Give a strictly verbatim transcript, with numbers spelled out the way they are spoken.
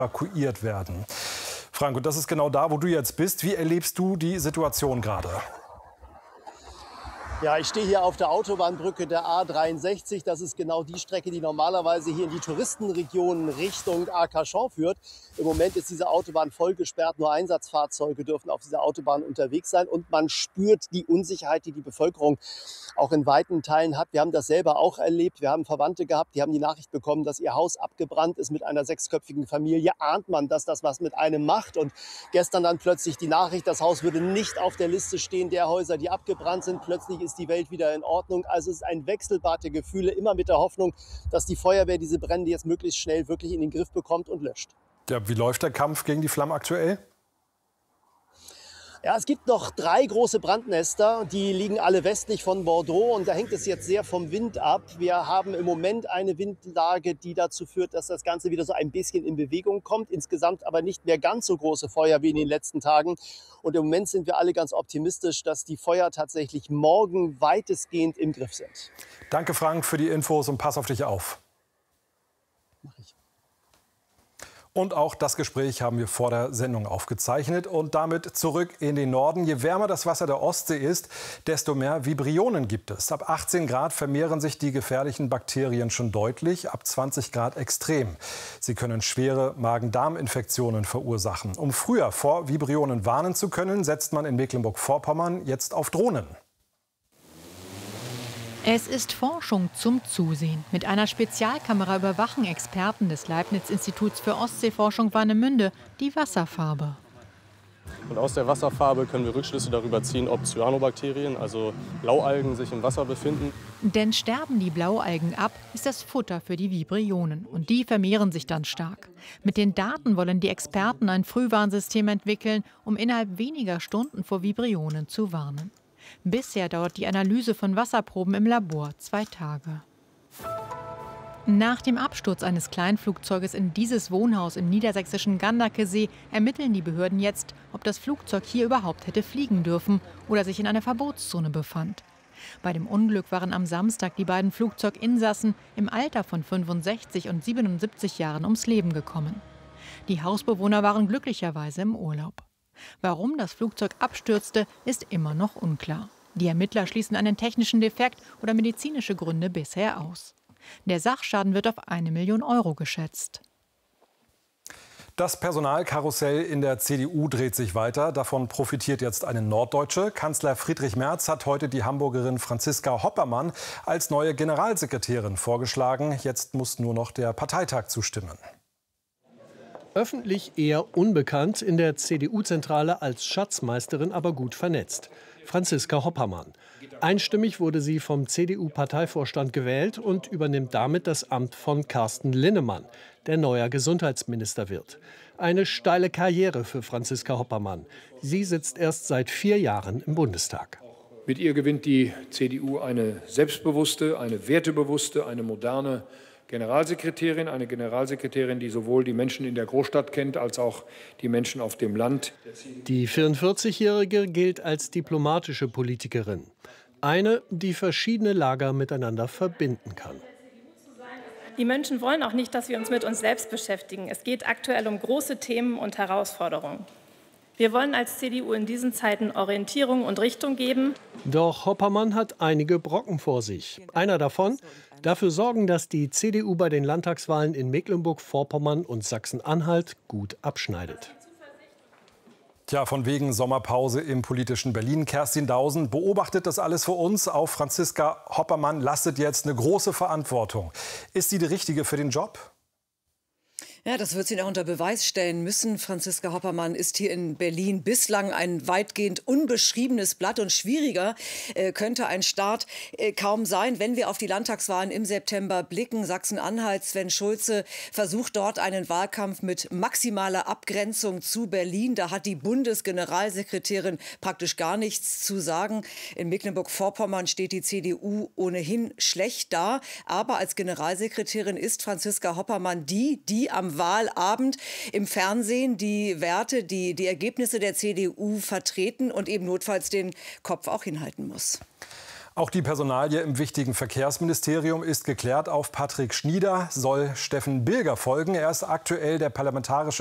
evakuiert werden. Frank, und das ist genau da, wo du jetzt bist. Wie erlebst du die Situation gerade? Ja, ich stehe hier auf der Autobahnbrücke der A dreiundsechzig. Das ist genau die Strecke, die normalerweise hier in die Touristenregion Richtung Arcachon führt. Im Moment ist diese Autobahn voll gesperrt. Nur Einsatzfahrzeuge dürfen auf dieser Autobahn unterwegs sein. Und man spürt die Unsicherheit, die die Bevölkerung auch in weiten Teilen hat. Wir haben das selber auch erlebt. Wir haben Verwandte gehabt, die haben die Nachricht bekommen, dass ihr Haus abgebrannt ist mit einer sechsköpfigen Familie. Ahnt man, dass das was mit einem macht. Und gestern dann plötzlich die Nachricht, das Haus würde nicht auf der Liste stehen der Häuser, die abgebrannt sind. Plötzlich ist die Welt wieder in Ordnung. Also es ist ein Wechselbad der Gefühle, immer mit der Hoffnung, dass die Feuerwehr diese Brände jetzt möglichst schnell wirklich in den Griff bekommt und löscht. Ja, wie läuft der Kampf gegen die Flammen aktuell? Ja, es gibt noch drei große Brandnester, die liegen alle westlich von Bordeaux und da hängt es jetzt sehr vom Wind ab. Wir haben im Moment eine Windlage, die dazu führt, dass das Ganze wieder so ein bisschen in Bewegung kommt. Insgesamt aber nicht mehr ganz so große Feuer wie in den letzten Tagen. Und im Moment sind wir alle ganz optimistisch, dass die Feuer tatsächlich morgen weitestgehend im Griff sind. Danke, Frank, für die Infos und pass auf dich auf. Mach ich. Und auch das Gespräch haben wir vor der Sendung aufgezeichnet. Und damit zurück in den Norden. Je wärmer das Wasser der Ostsee ist, desto mehr Vibrionen gibt es. Ab achtzehn Grad vermehren sich die gefährlichen Bakterien schon deutlich, ab zwanzig Grad extrem. Sie können schwere Magen-Darm-Infektionen verursachen. Um früher vor Vibrionen warnen zu können, setzt man in Mecklenburg-Vorpommern jetzt auf Drohnen. Es ist Forschung zum Zusehen. Mit einer Spezialkamera überwachen Experten des Leibniz-Instituts für Ostseeforschung Warnemünde die Wasserfarbe. Und aus der Wasserfarbe können wir Rückschlüsse darüber ziehen, ob Cyanobakterien, also Blaualgen, sich im Wasser befinden. Denn sterben die Blaualgen ab, ist das Futter für die Vibrionen. Und die vermehren sich dann stark. Mit den Daten wollen die Experten ein Frühwarnsystem entwickeln, um innerhalb weniger Stunden vor Vibrionen zu warnen. Bisher dauert die Analyse von Wasserproben im Labor zwei Tage. Nach dem Absturz eines Kleinflugzeuges in dieses Wohnhaus im niedersächsischen Gandakesee ermitteln die Behörden jetzt, ob das Flugzeug hier überhaupt hätte fliegen dürfen oder sich in einer Verbotszone befand. Bei dem Unglück waren am Samstag die beiden Flugzeuginsassen im Alter von fünfundsechzig und siebenundsiebzig Jahren ums Leben gekommen. Die Hausbewohner waren glücklicherweise im Urlaub. Warum das Flugzeug abstürzte, ist immer noch unklar. Die Ermittler schließen einen technischen Defekt oder medizinische Gründe bisher aus. Der Sachschaden wird auf eine Million Euro geschätzt. Das Personalkarussell in der C D U dreht sich weiter. Davon profitiert jetzt eine Norddeutsche. Kanzler Friedrich Merz hat heute die Hamburgerin Franziska Hoppermann als neue Generalsekretärin vorgeschlagen. Jetzt muss nur noch der Parteitag zustimmen. Öffentlich eher unbekannt, in der C D U-Zentrale als Schatzmeisterin aber gut vernetzt. Franziska Hoppermann. Einstimmig wurde sie vom C D U-Parteivorstand gewählt und übernimmt damit das Amt von Carsten Linnemann, der neuer Gesundheitsminister wird. Eine steile Karriere für Franziska Hoppermann. Sie sitzt erst seit vier Jahren im Bundestag. Mit ihr gewinnt die C D U eine selbstbewusste, eine wertebewusste, eine moderne Generalsekretärin, eine Generalsekretärin, die sowohl die Menschen in der Großstadt kennt, als auch die Menschen auf dem Land. Die vierundvierzigjährige gilt als diplomatische Politikerin. Eine, die verschiedene Lager miteinander verbinden kann. Die Menschen wollen auch nicht, dass wir uns mit uns selbst beschäftigen. Es geht aktuell um große Themen und Herausforderungen. Wir wollen als C D U in diesen Zeiten Orientierung und Richtung geben. Doch Hoppermann hat einige Brocken vor sich. Einer davon: dafür sorgen, dass die C D U bei den Landtagswahlen in Mecklenburg-Vorpommern und Sachsen-Anhalt gut abschneidet. Tja, von wegen Sommerpause im politischen Berlin. Kerstin Dausen beobachtet das alles für uns. Auf Franziska Hoppermann lastet jetzt eine große Verantwortung. Ist sie die Richtige für den Job? Ja, das wird sie noch unter Beweis stellen müssen. Franziska Hoppermann ist hier in Berlin bislang ein weitgehend unbeschriebenes Blatt. Und schwieriger äh, könnte ein Start äh, kaum sein, wenn wir auf die Landtagswahlen im September blicken. Sachsen-Anhalt, Sven Schulze versucht dort einen Wahlkampf mit maximaler Abgrenzung zu Berlin. Da hat die Bundesgeneralsekretärin praktisch gar nichts zu sagen. In Mecklenburg-Vorpommern steht die C D U ohnehin schlecht da. Aber als Generalsekretärin ist Franziska Hoppermann die, die am Wahlabend im Fernsehen die Werte, die, die Ergebnisse der C D U vertreten und eben notfalls den Kopf auch hinhalten muss. Auch die Personalie im wichtigen Verkehrsministerium ist geklärt. Auf Patrick Schnieder soll Steffen Bilger folgen. Er ist aktuell der parlamentarische